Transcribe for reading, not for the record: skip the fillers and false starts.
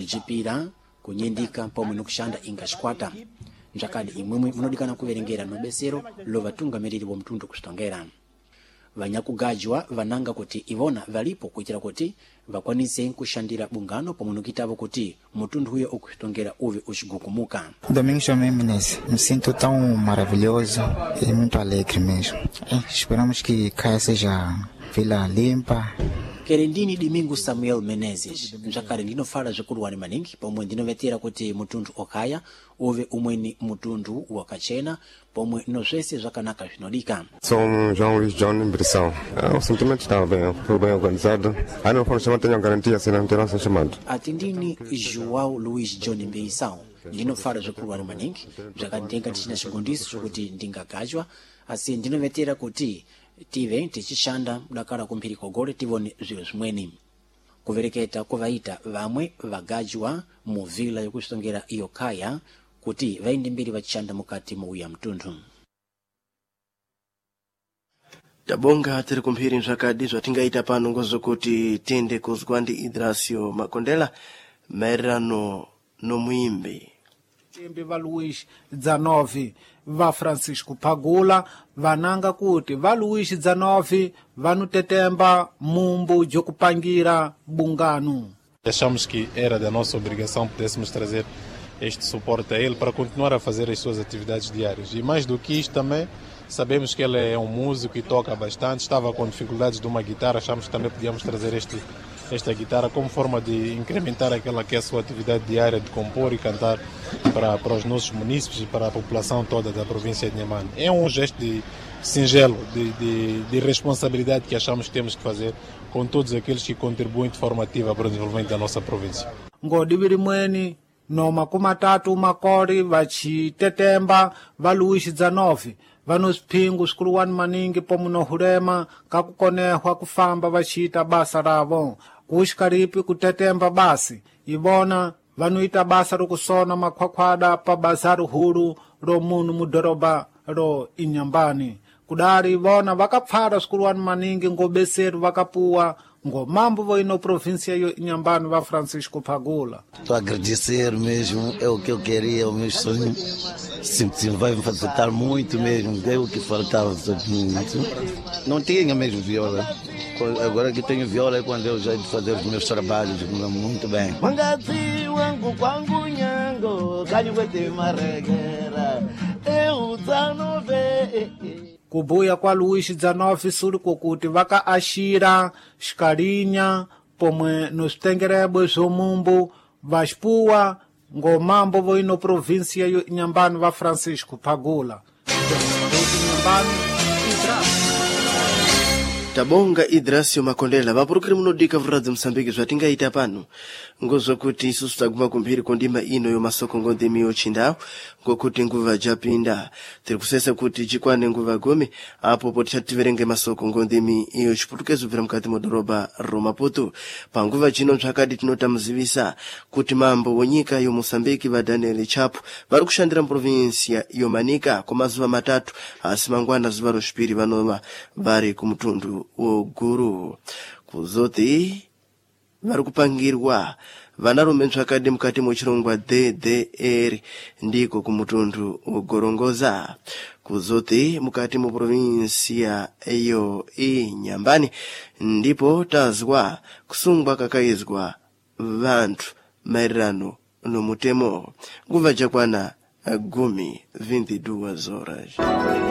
jipira kunyendika pomwe nokushanda ingashikwata njakadi imwemwe munodikana kuverengera nobesero lovatungamiriri bomtundu kusitongera vanyakugajwa vananga kuti ivona valipo kuitira kuti vakwanise kushandira bungano pomwe nokitavo kuti mutundu huyo ukusitongera uve uxigukumuka. Domingos Menezes, me sinto tão maravilhoso e muito alegre mesmo. Esperamos que Caia seja vila limpa. Kerendini Domingo Samuel Menezes njakari ndinofala zvikuluwani maningi pomwe ndinovetera kuti mutundu okaya uve umweni mutundu wakachena pomwe nozvese zvakanaka zvinodika. Sou João Luís John Impressão. O sentimento estava bem, foi bem organizado. Aí não foram chamados, tenho garantia, se não terão sido chamados. Atindini João Luís John Impressão ndinofala zvikuluwani maningi zvakandenga tichina chigondiso chokuti ndingagajwa asi ndinovetera kuti tive tichishanda mudakala kumphiri kogole tivone zviro zvimweni kuvereketa kuvaita vamwe vagajwa mu vila yokusitongera iyo Kaya kuti vainde mbiri vachishanda mukati muuya mtundu. Tabonga tiri kumphiri nzvakadi zvatingaita pano ngozokuti tende kuzwa ndi Idracio Makondela maererano nomuimbi Timbi va Luís 19 va Francisco Pagula vananga kuti va Luís 19 vanu tetemba mumbu jokupangira bungano. Achamos que era da nossa obrigação pudéssemos trazer este suporte a ele para continuar a fazer as suas atividades diárias. E mais do que isto também, sabemos que ele é um músico e toca bastante, estava com dificuldades de uma guitarra, achamos que também podíamos trazer esta guitarra como forma de incrementar aquela que é a sua atividade diária de compor e cantar para os nossos munícipes e para a população toda da província de Inhambane. É um gesto singelo de responsabilidade que achamos que temos que fazer com todos aqueles que contribuem de forma ativa para o desenvolvimento da nossa província. Ngodibiri mweni no makumatatu makori vachitetemba va Luís 19 vanos phingos kuluwani maningi pomwe nohulema kakukonehwa kufamba vachita basa ravo kuxikaripi kutetemba basi ivona vanuita basa rokusona makhwakhwada pa bazari hulu ro munu mudoroba ro Inhambane kudari ivona vakapfara skuluwani maningi ngobeseru vakapuwa ngomambo voino província yo Inhambane va Francisco Pagula. Estou a agradecer mesmo, é o que eu queria, o meu sonho. Sim, vai me facilitar muito mesmo, é o que faltava muito. Não tinha mesmo viola. Agora que tenho viola é quando eu já de fazer os meus trabalhos muito bem. Kubuya kwa Luís 19 suri kokuti vaka ashira xikarinha pomwe nositengerebwe zomumbu vaspuwa ngomambo voino província yo Inhambane va Francisco Pagula. Tabonga Idracio Makondela vapurukiri munodika vuradzo Msambiki zvatingaita pano ngozokuti isusu taguma kumphiri kondima ino yomasoko ngondimi yochindawo ngokuti nguva japinda tiri kusesa kuti chikwane nguva gome apo potichativerenge masoko ngondimi iyo chiputukezo bvira mukati modhorobha romaputo panguva chino zvakadi tinotamuzivisa kuti mambo wonyika yo Mosambiki va Daniel Chapo vari kushandira muprovinsia yomanika kwamazuva matatu asi mangwana zuva rochipiri vanova vari kumutundu woguru kuzoti vari kupangirwa vanarume nzvakadi mukati mochirongwa DDR ndiko kumutundu wogorongoza kuzoti mukati muprovinsia iyo Inhambane ndipo tazwa kusungwa kakaizwa vantu maererano nomutemo nguva jakwana 22 horas.